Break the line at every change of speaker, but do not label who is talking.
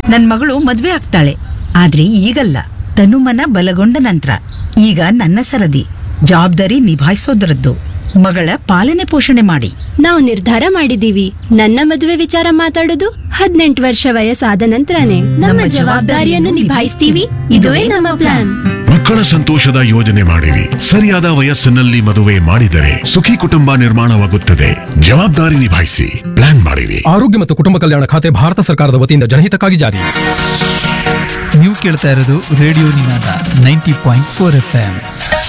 ನನ್ ಮಗಳು ಮದ್ವೆ ಆಗ್ತಾಳೆ. ಆದ್ರೆ ಈಗಲ್ಲ, ತನುಮನ ಬಲಗೊಂಡ ನಂತರ. ಈಗ ನನ್ನ ಸರದಿ. ಜವಾಬ್ದಾರಿ ನಿಭಾಯಿಸೋದ್ರದ್ದು. ಮಗಳ ಪಾಲನೆ ಪೋಷಣೆ ಮಾಡಿ.
ನಾವು ನಿರ್ಧಾರ ಮಾಡಿದೀವಿ, ನನ್ನ ಮದುವೆ ವಿಚಾರ ಮಾತಾಡೋದು 18 ವರ್ಷ ವಯಸ್ಸಾದ ನಂತರನೇ. ನಮ್ಮ ಜವಾಬ್ದಾರಿಯನ್ನು ನಿಭಾಯಿಸ್ತೀವಿ. ಇದುವೇ ನಮ್ಮ ಪ್ಲಾನ್.
ಮಕ್ಕಳ ಸಂತೋಷದ ಯೋಜನೆ ಮಾಡಿರಿ. ಸರಿಯಾದ ವಯಸ್ಸಿನಲ್ಲಿ ಮದುವೆ ಮಾಡಿದರೆ ಸುಖಿ ಕುಟುಂಬ ನಿರ್ಮಾಣವಾಗುತ್ತದೆ. ಜವಾಬ್ದಾರಿ ನಿಭಾಯಿಸಿ, ಪ್ಲಾನ್ ಮಾಡಿರಿ.
ಆರೋಗ್ಯ ಮತ್ತು ಕುಟುಂಬ ಕಲ್ಯಾಣ ಖಾತೆ ಭಾರತ ಸರ್ಕಾರದ ವತಿಯಿಂದ ಜನಹಿತಕ್ಕಾಗಿ ಜಾರಿ.
ನೀವು ಕೇಳ್ತಾ ಇರೋದು ರೇಡಿಯೋ ನಿನಾದ 90.4 FM.